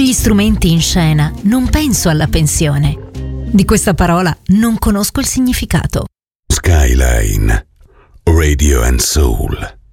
gli strumenti in scena non penso alla pensione. Di questa parola non conosco il significato. Skyline Radio and Soul.